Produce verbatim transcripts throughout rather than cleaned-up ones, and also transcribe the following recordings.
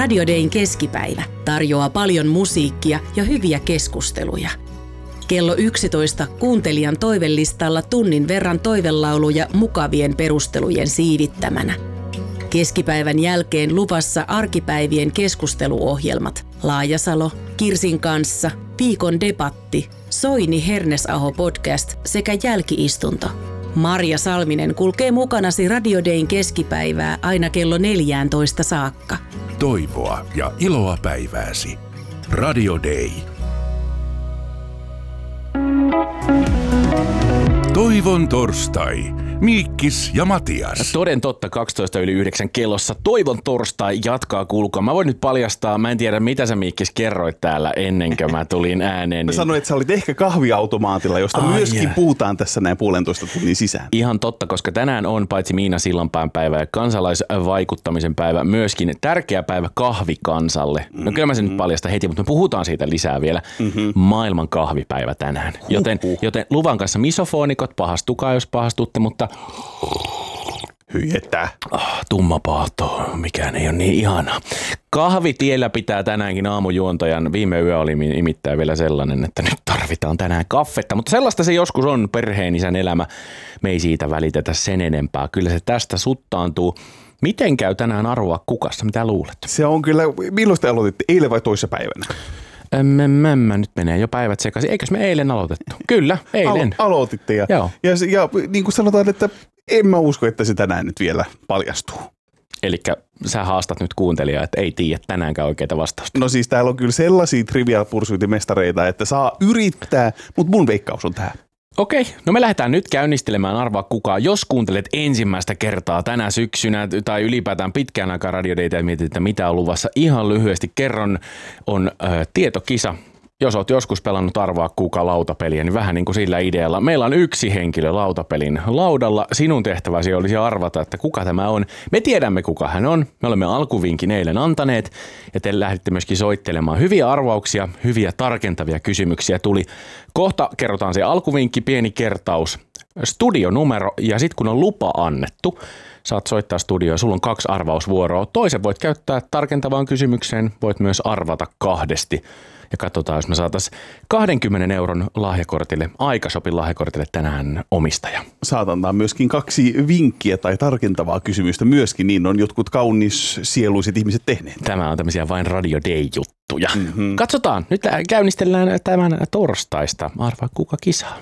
Radio Dayn keskipäivä tarjoaa paljon musiikkia ja hyviä keskusteluja. Kello yksitoista kuuntelijan toivellistalla tunnin verran toivelauluja mukavien perustelujen siivittämänä. Keskipäivän jälkeen luvassa arkipäivien keskusteluohjelmat Laajasalo, Kirsin kanssa, Viikon debatti, Soini Hernesaho podcast sekä jälkiistunto. Marja Salminen kulkee mukanasi Radio Dayn keskipäivää aina kello neljätoista saakka. Toivoa ja iloa päivääsi. Radio Day. Toivon torstai. Miikkis ja Matias. Toden totta, kaksitoista yli yhdeksän kellossa. Toivon torstai jatkaa kulkua. Mä voin nyt paljastaa, mä en tiedä mitä sä Miikkis kerroit täällä ennen kuin mä tulin ääneen. Mä niin... sanoin, että sä olit ehkä kahviautomaatilla, josta Ai myöskin yeah. puhutaan tässä näin puolentoista tunnin sisään. Ihan totta, koska tänään on paitsi Miina Sillanpään päivä ja kansalaisvaikuttamisen päivä, myöskin tärkeä päivä kahvikansalle. No kyllä mä sen nyt paljastan heti, mutta me puhutaan siitä lisää vielä. Mm-hmm. Maailman kahvipäivä tänään. Joten, joten luvan kanssa misofonikot, pahastukaa jos pahastutte, mutta Hyi-että. Oh, tumma paato, mikään ei ole niin ihanaa. Kahvitiellä pitää tänäänkin aamujuontajan. Viime yö oli nimittäin vielä sellainen, että nyt tarvitaan tänään kaffetta. Mutta sellaista se joskus on perheenisän elämä. Me ei siitä välitetä sen enempää. Kyllä se tästä suttaantuu. Miten käy tänään arvoa kukassa? Mitä luulet? Se on kyllä, milloin te aloititte? Eilen vai toissa päivänä? Ämmämmämmä, nyt menee jo päivät sekaisin. Eikös me eilen aloitettu? Kyllä, eilen. Alo- aloititte ja, Joo. ja, ja niin kuin sanotaan, että en mä usko, että se tänään nyt vielä paljastuu. Elikkä sä haastat nyt kuuntelijaa, että ei tiedä tänäänkään oikeita vastausta. No siis täällä on kyllä sellaisia Trivial Pursuit-mestareita, että saa yrittää, mutta mun veikkaus on tää. Okei, no me lähdetään nyt käynnistelemään Arvaa kukaan. Jos kuuntelet ensimmäistä kertaa tänä syksynä tai ylipäätään pitkään aikaa Radio Daytä ja mietit, että mitä on luvassa, ihan lyhyesti kerron, on äh, tietokisa. Jos oot joskus pelannut Arvaa kuka lautapeliä, niin vähän niin kuin sillä idealla. Meillä on yksi henkilö lautapelin laudalla. Sinun tehtäväsi olisi arvata, että kuka tämä on. Me tiedämme, kuka hän on. Me olemme alkuvinkin eilen antaneet ja te lähditte myöskin soittelemaan. Hyviä arvauksia, hyviä tarkentavia kysymyksiä tuli. Kohta kerrotaan se alkuvinkki, pieni kertaus, studionumero ja sitten kun on lupa annettu, saat soittaa studioon. Sulla on kaksi arvausvuoroa. Toisen voit käyttää tarkentavaan kysymykseen, voit myös arvata kahdesti. Ja katsotaan, jos me saataisiin kahdenkymmenen euron lahjakortille, Aikashopin lahjakortille tänään omistaja. Saat antaa myöskin kaksi vinkkiä tai tarkentavaa kysymystä myöskin, niin on jotkut kaunis sieluiset ihmiset tehneet. Tämä on tämmöisiä vain Radio Day-juttuja. Mm-hmm. Katsotaan, nyt käynnistellään tämän torstaista. Arvaa kuka kisaa.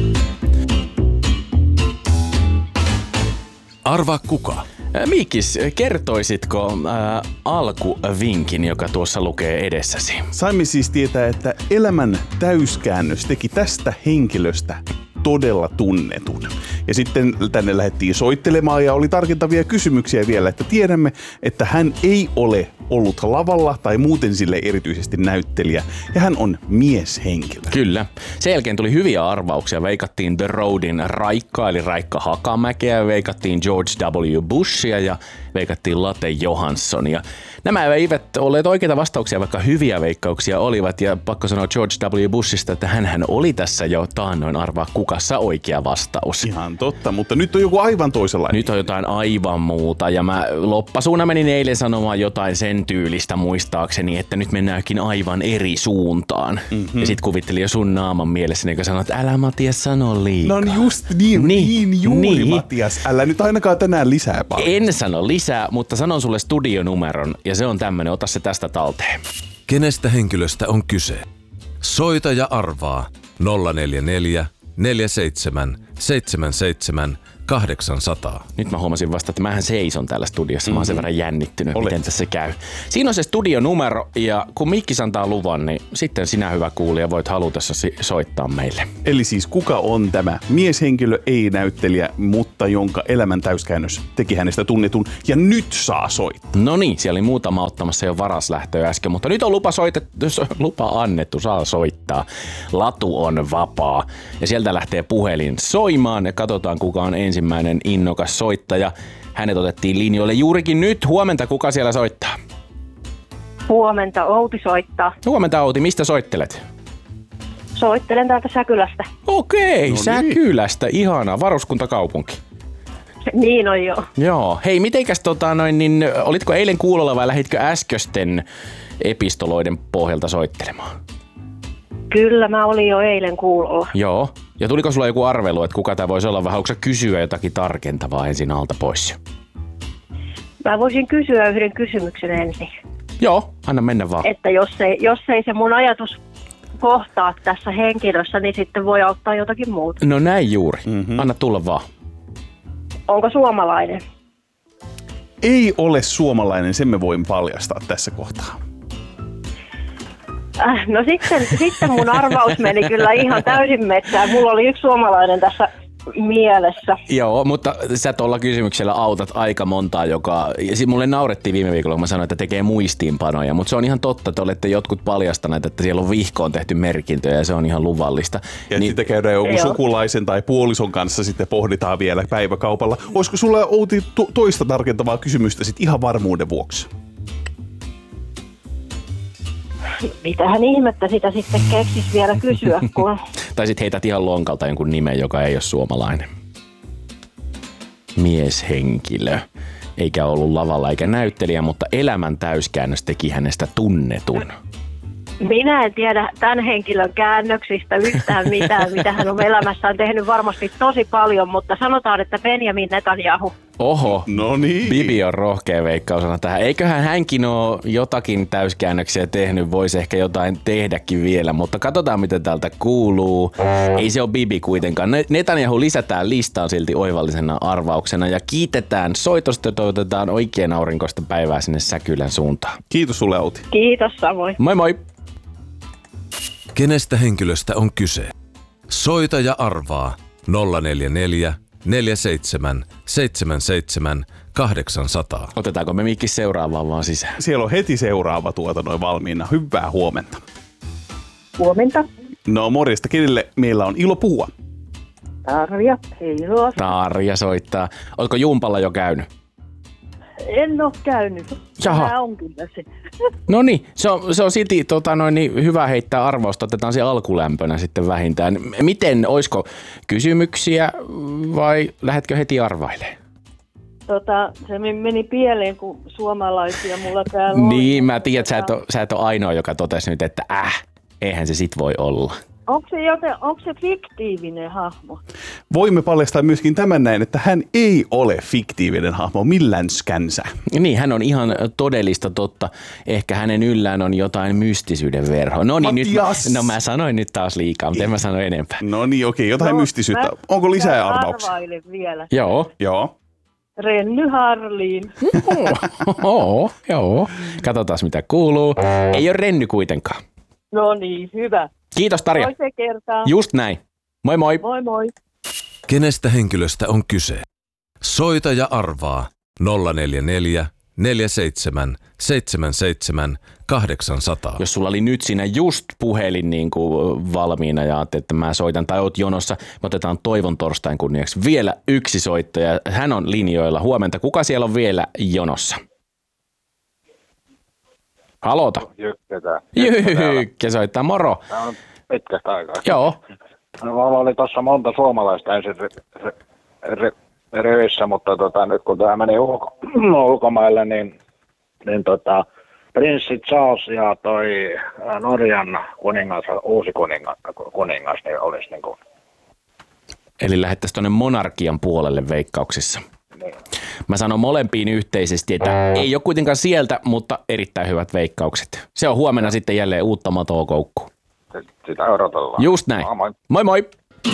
Arvaa kuka. Miikis, kertoisitko äh, alkuvinkin, joka tuossa lukee edessäsi? Saimme siis tietää, että elämän täyskäännös teki tästä henkilöstä todella tunnetun. Ja sitten tänne lähdettiin soittelemaan ja oli tarkentavia kysymyksiä vielä, että tiedämme, että hän ei ole ollut lavalla tai muuten sille erityisesti näyttelijä. Ja hän on mieshenkilö. Kyllä. Sen jälkeen tuli hyviä arvauksia. Veikattiin The Roadin Raikka, eli Raikka Hakamäkeä, veikattiin George W. Bushia ja veikattiin Latte Johanssonia. Nämä eivät olleet oikeita vastauksia, vaikka hyviä veikkauksia olivat. Ja pakko sanoa George W. Bushista, että hänhän oli tässä jo taannoin Arvaa kukassa oikea vastaus. Ihan totta, mutta nyt on joku aivan toisenlainen. Nyt on jotain aivan muuta ja mä loppasuuna menin eilen sanomaan jotain sen tyylistä muistaakseni, että nyt mennäänkin aivan eri suuntaan. Mm-hmm. Ja sit kuvittelin jo sun naaman mielessäni, joka sanoi, että älä Matias sano liikaa. No just niin, niin, niin juuri niin. Matias. Älä nyt ainakaan tänään lisää paljon. En sano lisää, mutta sanon sulle studionumeron ja se on tämmönen, ota se tästä talteen. Kenestä henkilöstä on kyse? Soita ja arvaa nolla neljä neljä neljä seitsemän seitsemän seitsemän kahdeksansataa. Nyt mä huomasin vasta, että mähän seison täällä studiossa. Mä oon sen verran jännittynyt, Olet. miten tässä käy. Siinä on se studionumero ja kun Mikkis antaa luvan, niin sitten sinä hyvä kuulija voit halutessasi soittaa meille. Eli siis kuka on tämä mieshenkilö, ei näyttelijä, mutta jonka elämän täyskäännös teki hänestä tunnetun ja nyt saa soittaa. No niin, siellä oli muutama ottamassa jo varaslähtöä äsken, mutta nyt on lupa, soitettu, lupa annettu, saa soittaa. Latu on vapaa ja sieltä lähtee puhelin soimaan ja katsotaan kuka on ensimmäinen innokas soittaja. Hänet otettiin linjoille juurikin nyt. Huomenta, kuka siellä soittaa? Huomenta, Outi soittaa. Huomenta Outi, mistä soittelet? Soittelen täältä Säkylästä. Okei, No Säkylästä, ihanaa. Varuskuntakaupunki. Niin on jo. Joo. Hei, mitenkäs tota noin, niin olitko eilen kuulolla vai lähditkö äskösten epistoloiden pohjalta soittelemaan? Kyllä, mä olin jo eilen kuulolla. Joo. Ja tuliko sulla joku arvelu, että kuka tämä voisi olla, vai haluatko sä kysyä jotakin tarkentavaa ensin alta pois? Mä voisin kysyä yhden kysymyksen ensin. Joo, anna mennä vaan. Että jos ei, jos ei se mun ajatus kohtaa tässä henkilössä, niin sitten voi auttaa jotakin muuta. No näin juuri. Mm-hmm. Anna tulla vaan. Onko suomalainen? Ei ole suomalainen, sen me voin paljastaa tässä kohtaa. Äh, no sitten, sitten mun arvaus meni kyllä ihan täysin metsään. Mulla oli yksi suomalainen tässä mielessä. Joo, mutta sä tuolla kysymyksellä autat aika montaa, joka... Mulle naurettiin viime viikolla, kun mä sanoin, että tekee muistiinpanoja, mutta se on ihan totta, että olette jotkut paljastaneet, että siellä on vihkoon tehty merkintöjä ja se on ihan luvallista. Ja niin, sitten käydään joku sukulaisen tai puolison kanssa sitten pohditaan vielä päiväkaupalla. Olisiko sulla, Outi, to- toista tarkentavaa kysymystä sitten ihan varmuuden vuoksi? Mitähän ihmettä sitä sitten keksis vielä kysyä, kun... Tai sitten heität ihan lonkalta jonkun nimen, joka ei ole suomalainen. Mieshenkilö. Eikä ollut lavalla eikä näyttelijä, mutta elämän täyskäännös teki hänestä tunnetun. Minä en tiedä tämän henkilön käännöksistä yhtään mitään, mitä hän on elämässään tehnyt varmasti tosi paljon, mutta sanotaan, että Benjamin Netanyahu. Oho, no niin. Bibi on rohkea veikkausana tähän. Eiköhän hänkin ole jotakin täyskäännöksiä tehnyt, voisi ehkä jotain tehdäkin vielä, mutta katsotaan miten täältä kuuluu. Ei se ole Bibi kuitenkaan. Netanyahu lisätään listaan silti oivallisena arvauksena ja kiitetään soitosta ja toivotetaan oikein aurinkoista päivää sinne Säkylän suuntaan. Kiitos sulle, Outi. Kiitos samoin. Moi moi! Kenestä henkilöstä on kyse? Soita ja arvaa nolla neljä neljä, neljä seitsemän, seitsemän seitsemän, kahdeksan nolla nolla. Otetaanko me mikki seuraavaan vaan sisään? Siellä on heti seuraava tuota noin valmiina. Hyvää huomenta. Huomenta. No morjesta, kenelle meillä on ilo puhua? Tarja, heilua. Tarja soittaa. Oletko jumpalla jo käynyt? En ole käynyt. Jaha. Tämä on kyllä se. No niin, se on, se on silti tota noin, niin hyvä heittää arvausta, otetaan se alkulämpönä sitten vähintään. Miten, olisiko kysymyksiä vai lähdetkö heti arvailemaan? Tota, se meni pieleen, kun suomalaisia mulla täällä on. Niin, mä tiedän, että sä et, ole, sä et ole ainoa, joka totesi nyt, että äh, eihän se sit voi olla. Onko se, joten, onko se fiktiivinen hahmo? Voimme paljastaa myöskin tämän näin, että hän ei ole fiktiivinen hahmo millänskänsä. Niin, hän on ihan todellista totta. Ehkä hänen yllään on jotain mystisyyden verho. No niin, nyt mä, no mä sanoin nyt taas liikaa, mutta en mä sano enempää. No niin, okei, jotain no, mystisyyttä. Onko lisää arvauksia? Arvailen vielä. Joo. Joo. Renny Harliin. Joo, joo. Katsotaan mitä kuuluu. Ei ole Renny kuitenkaan. No niin, hyvä. Kiitos Tarja. Toiseen kertaan. Just näin. Moi moi. Moi moi. Kenestä henkilöstä on kyse? Soita ja arvaa nolla neljä neljä, neljä seitsemän, seitsemän seitsemän, kahdeksan nolla nolla. Jos sulla oli nyt siinä just puhelin niin kuin valmiina ja ajattelet, että mä soitan tai oot jonossa, me otetaan Toivon torstain kunniaksi vielä yksi soittaja. Hän on linjoilla. Huomenta. Kuka siellä on vielä jonossa? Aloita. Jykkä tää. Jykkä soittaa. Moro. Tämä on pitkästä aikaa. Joo. No, mulla oli tuossa monta suomalaista ensin re, re, re, revissä, mutta tota, nyt kun tämä meni ulko, ulkomaille, niin, niin tota, prinssi Charles ja toi Norjan kuningas, uusi kuningas, kuningas niin olisi niin kuin... Eli lähettäisiin tuonne monarkian puolelle veikkauksissa. Niin. Mä sanon molempiin yhteisesti, että ei ole kuitenkaan sieltä, mutta erittäin hyvät veikkaukset. Se on huomenna sitten jälleen uutta matoa koukkuun. Sitä odotellaan. Just näin. Moi moi. Moi moi.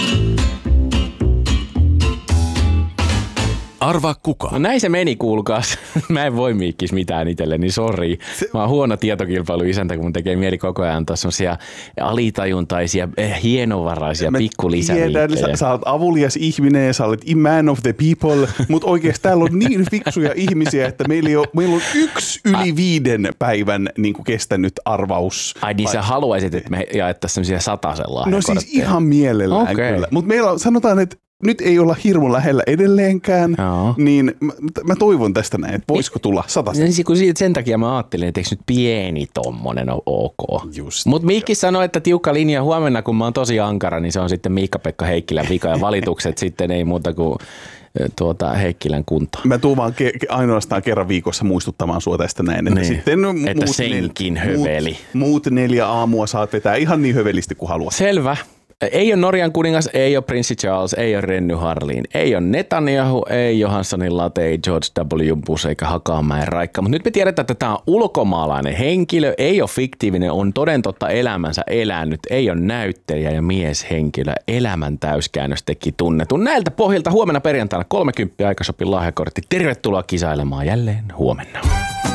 Arvaa kuka? No näin se meni, kuulkaas. Mä en voi miikkis mitään itselleni, sori. Mä oon huono tietokilpailuisäntä, kun mun tekee mieli koko ajan antaa semmosia alitajuntaisia, eh, hienovaraisia pikkulisäviikkejä. Sä, sä oot avulias ihminen ja sä olet man of the people, mutta oikeasti täällä on niin fiksuja ihmisiä, että meillä on, meillä on yksi yli viiden päivän niin kuin kestänyt arvaus. Ai niin sä haluaisit, että me jaettaisiin semmosia satasella. No siis ihan mielellään okay. Kyllä. Mutta meillä on, sanotaan, että nyt ei olla hirmu lähellä edelleenkään, Joo. niin mä, mä toivon tästä näin, että voisiko tulla satasen. Sen takia mä ajattelin, että eikö nyt pieni tommonen on ok. Mutta Miikki sanoi, että tiukka linja huomenna, kun mä oon tosi ankara, niin se on sitten Miikka-Pekka Heikkilän vika ja valitukset sitten ei muuta kuin tuota Heikkilän kuntoon. Mä tuun vaan ke- ainoastaan kerran viikossa muistuttamaan sua tästä näin. Että, niin. sitten että muut senkin nel- höveli. Muut, muut neljä aamua saat vetää ihan niin hövelisti kuin haluat. Selvä. Ei ole Norjan kuningas, ei ole prinssi Charles, ei ole Renny Harlin, ei ole Netanyahu, ei Johanssonin Late, ei George W. Bush eikä Hakamäen Raikka. Mutta nyt me tiedetään, että tämä on ulkomaalainen henkilö, ei ole fiktiivinen, on toden totta elämänsä elänyt, ei ole näyttelijä ja mieshenkilö. Elämän täyskäännös teki tunnetun. Näiltä pohjalta huomenna perjantaina kolmekymmentä Aikashopin lahjakortti. Tervetuloa kisailemaan jälleen huomenna.